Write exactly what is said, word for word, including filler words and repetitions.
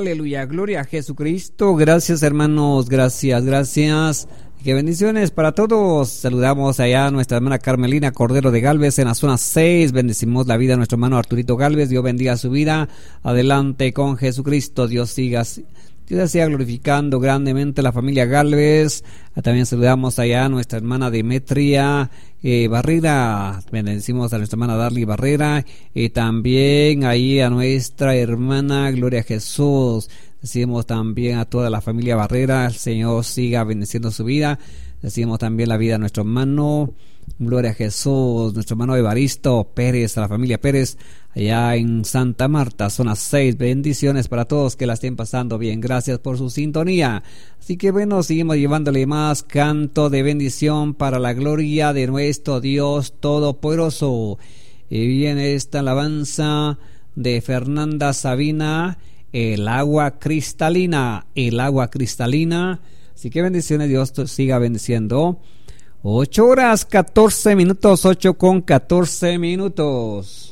Aleluya, gloria a Jesucristo. Gracias, hermanos, gracias, gracias. Qué bendiciones para todos. Saludamos allá a nuestra hermana Carmelina Cordero de Galvez en la zona seis. Bendecimos la vida de nuestro hermano Arturito Galvez. Dios bendiga su vida. Adelante con Jesucristo. Dios siga, Dios siga glorificando grandemente la familia Galvez. También saludamos allá a nuestra hermana Demetria eh, Barrera. Bendecimos a nuestra hermana Darly Barrera. Y también ahí a nuestra hermana Gloria a Jesús. Decimos también a toda la familia Barrera, el Señor siga bendiciendo su vida. Decimos también la vida de nuestro hermano, gloria a Jesús, nuestro hermano Evaristo Pérez, a la familia Pérez, allá en Santa Marta, zona seis. Bendiciones para todos, que la estén pasando bien. Gracias por su sintonía. Así que bueno, seguimos llevándole más canto de bendición para la gloria de nuestro Dios Todopoderoso. Y viene esta alabanza de Fernanda Sabina, el agua cristalina, el agua cristalina. Así que bendiciones, Dios te siga bendiciendo. Ocho horas, catorce minutos, ocho con catorce minutos.